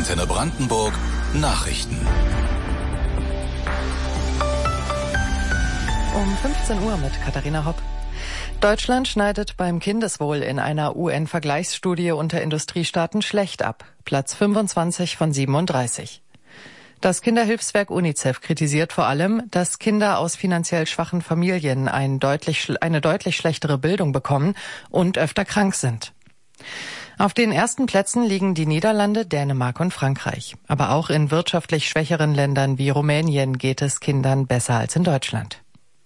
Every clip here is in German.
Antenne Brandenburg Nachrichten. Um 15 Uhr mit Katharina Hopp. Deutschland schneidet beim Kindeswohl in einer UN-Vergleichsstudie unter Industriestaaten schlecht ab. Platz 25 von 37. Das Kinderhilfswerk UNICEF kritisiert vor allem, dass Kinder aus finanziell schwachen Familien eine deutlich schlechtere Bildung bekommen und öfter krank sind. Auf den ersten Plätzen liegen die Niederlande, Dänemark und Frankreich. Aber auch in wirtschaftlich schwächeren Ländern wie Rumänien geht es Kindern besser als in Deutschland.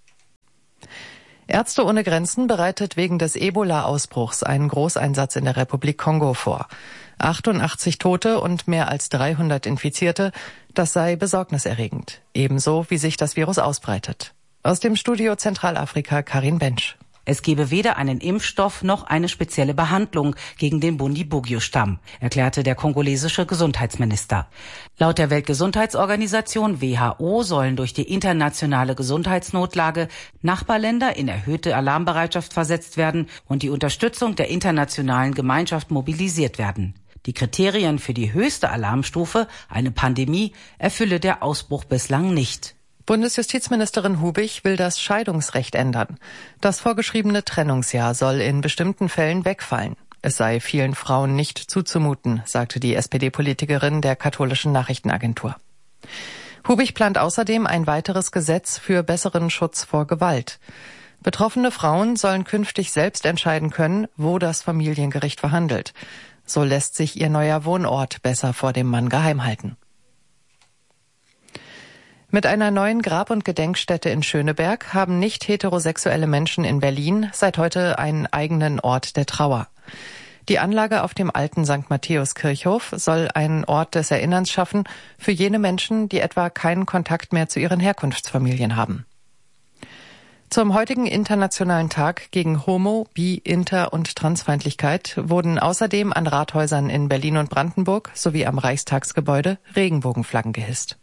Ärzte ohne Grenzen bereitet wegen des Ebola-Ausbruchs einen Großeinsatz in der Republik Kongo vor. 88 Tote und mehr als 300 Infizierte, das sei besorgniserregend. Ebenso, wie sich das Virus ausbreitet. Aus dem Studio Zentralafrika Karin Bensch. Es gebe weder einen Impfstoff noch eine spezielle Behandlung gegen den Bundibugyo-Stamm, erklärte der kongolesische Gesundheitsminister. Laut der Weltgesundheitsorganisation WHO sollen durch die internationale Gesundheitsnotlage Nachbarländer in erhöhte Alarmbereitschaft versetzt werden und die Unterstützung der internationalen Gemeinschaft mobilisiert werden. Die Kriterien für die höchste Alarmstufe, eine Pandemie, erfülle der Ausbruch bislang nicht. Bundesjustizministerin Hubig will das Scheidungsrecht ändern. Das vorgeschriebene Trennungsjahr soll in bestimmten Fällen wegfallen. Es sei vielen Frauen nicht zuzumuten, sagte die SPD-Politikerin der katholischen Nachrichtenagentur. Hubig plant außerdem ein weiteres Gesetz für besseren Schutz vor Gewalt. Betroffene Frauen sollen künftig selbst entscheiden können, wo das Familiengericht verhandelt. So lässt sich ihr neuer Wohnort besser vor dem Mann geheim halten. Mit einer neuen Grab- und Gedenkstätte in Schöneberg haben nicht heterosexuelle Menschen in Berlin seit heute einen eigenen Ort der Trauer. Die Anlage auf dem alten St. Matthäus-Kirchhof soll einen Ort des Erinnerns schaffen für jene Menschen, die etwa keinen Kontakt mehr zu ihren Herkunftsfamilien haben. Zum heutigen Internationalen Tag gegen Homo-, Bi-, Inter- und Transfeindlichkeit wurden außerdem an Rathäusern in Berlin und Brandenburg sowie am Reichstagsgebäude Regenbogenflaggen gehisst.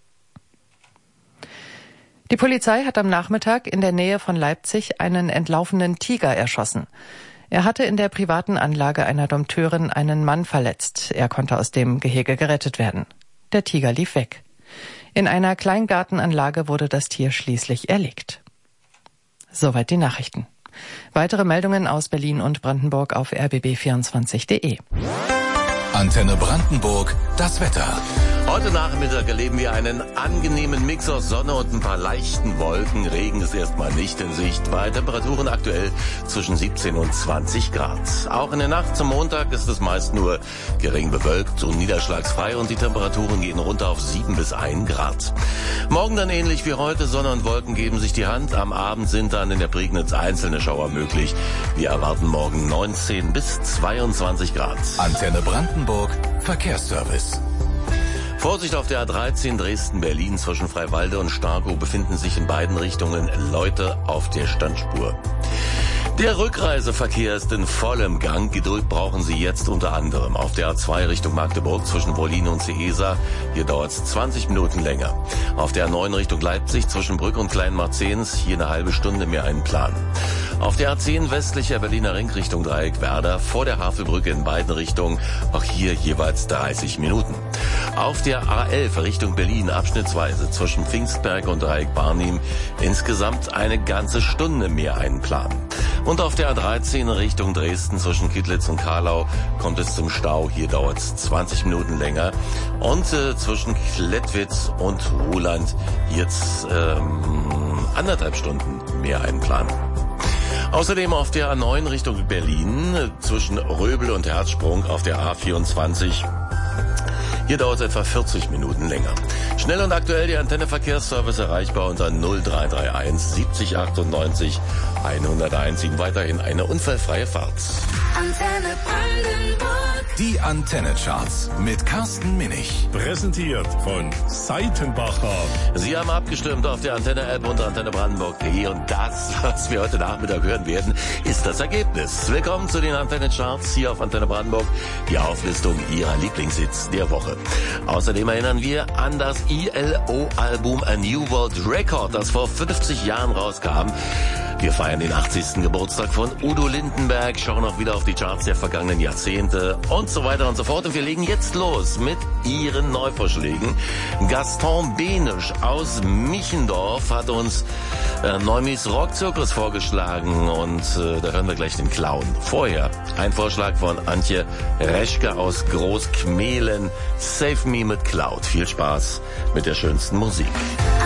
Die Polizei hat am Nachmittag in der Nähe von Leipzig einen entlaufenen Tiger erschossen. Er hatte in der privaten Anlage einer Dompteurin einen Mann verletzt. Er konnte aus dem Gehege gerettet werden. Der Tiger lief weg. In einer Kleingartenanlage wurde das Tier schließlich erlegt. Soweit die Nachrichten. Weitere Meldungen aus Berlin und Brandenburg auf rbb24.de. Antenne Brandenburg, das Wetter. Heute Nachmittag erleben wir einen angenehmen Mix aus Sonne und ein paar leichten Wolken. Regen ist erstmal nicht in Sicht. Bei Temperaturen aktuell zwischen 17 und 20 Grad. Auch in der Nacht zum Montag ist es meist nur gering bewölkt und niederschlagsfrei und die Temperaturen gehen runter auf 7 bis 1 Grad. Morgen dann ähnlich wie heute. Sonne und Wolken geben sich die Hand. Am Abend sind dann in der Prignitz einzelne Schauer möglich. Wir erwarten morgen 19 bis 22 Grad. Antenne Brandenburg, Verkehrsservice. Vorsicht auf der A13 Dresden-Berlin zwischen Freiwalde und Starkow befinden sich in beiden Richtungen Leute auf der Standspur. Der Rückreiseverkehr ist in vollem Gang. Geduld brauchen Sie jetzt unter anderem auf der A2 Richtung Magdeburg zwischen Wollin und Seesa. Hier dauert es 20 Minuten länger. Auf der A9 Richtung Leipzig zwischen Brück und Kleinmarzens hier eine halbe Stunde mehr einplanen. Auf der A10 westlicher Berliner Ring Richtung Dreieck-Werder vor der Havelbrücke in beiden Richtungen, auch hier jeweils 30 Minuten. Auf der A11 Richtung Berlin abschnittsweise zwischen Pfingstberg und Dreieck-Barnim insgesamt eine ganze Stunde mehr einplanen. Und auf der A13 Richtung Dresden zwischen Kittlitz und Karlau kommt es zum Stau. Hier dauert es 20 Minuten länger. Und zwischen Klettwitz und Ruhland jetzt 1,5 Stunden mehr einplanen. Außerdem auf der A9 Richtung Berlin zwischen Röbel und Herzsprung auf der A24. Hier dauert es etwa 40 Minuten länger. Schnell und aktuell die Antenne Verkehrsservice erreichbar unter 0331 70 98 101. Ihnen weiterhin eine unfallfreie Fahrt. Antenne Brandenburg. Die Antenne-Charts mit Carsten Minich. Präsentiert von Seitenbacher. Sie haben abgestimmt auf der Antenne-App unter antennebrandenburg.de und das, was wir heute Nachmittag hören werden, ist das Ergebnis. Willkommen zu den Antenne-Charts hier auf Antenne Brandenburg, die Auflistung Ihrer Lieblingshits der Woche. Außerdem erinnern wir an das ILO-Album A New World Record, das vor 50 Jahren rauskam. Wir feiern den 80. Geburtstag von Udo Lindenberg, schauen auch wieder auf die Charts der vergangenen Jahrzehnte und so weiter und so fort. Und wir legen jetzt los mit Ihren Neuvorschlägen. Gaston Benisch aus Michendorf hat uns Neumis Rockzirkus vorgeschlagen und da hören wir gleich den Clown. Vorher ein Vorschlag von Antje Reschke aus Großkmehlen. Save Me mit Cloud. Viel Spaß mit der schönsten Musik.